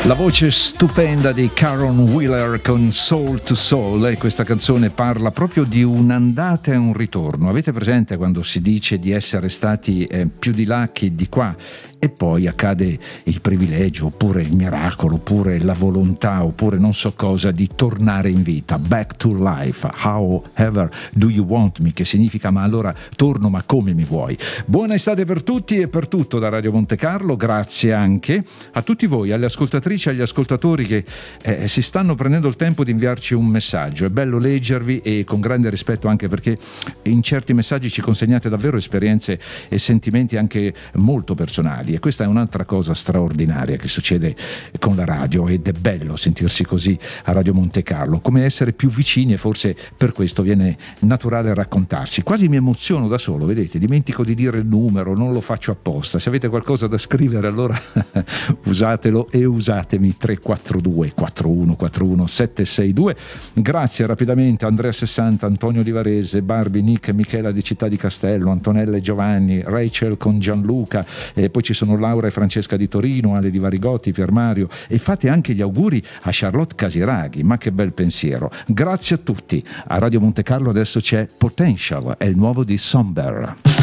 La voce stupenda di Caron Wheeler con Soul to Soul, e questa canzone parla proprio di un'andata e un ritorno. Avete presente quando si dice di essere stati più di là che di qua e poi accade il privilegio oppure il miracolo oppure la volontà oppure non so cosa di tornare in vita, back to life, however do you want me, che significa ma allora torno ma come mi vuoi. Buona estate per tutti e per tutto da Radio Monte Carlo. Grazie anche a tutti voi, alle ascoltatrici, agli ascoltatori che si stanno prendendo il tempo di inviarci un messaggio. È bello leggervi e con grande rispetto, anche perché in certi messaggi ci consegnate davvero esperienze e sentimenti anche molto personali, e questa è un'altra cosa straordinaria che succede con la radio, ed è bello sentirsi così a Radio Monte Carlo, come essere più vicini, e forse per questo viene naturale raccontarsi. Quasi mi emoziono da solo, vedete, dimentico di dire il numero, non lo faccio apposta. Se avete qualcosa da scrivere allora usatelo e usatemi. 342 4141 762. Grazie rapidamente a Andrea 60, Antonio Livarese, Barbie, Nick, Michela di Città di Castello, Antonella e Giovanni, Rachel con Gianluca, e poi ci sono Laura e Francesca di Torino, Ale di Varigotti, Pier Mario, e fate anche gli auguri a Charlotte Casiraghi. Ma che bel pensiero. Grazie a tutti. A Radio Monte Carlo adesso c'è Potential, è il nuovo di Somber.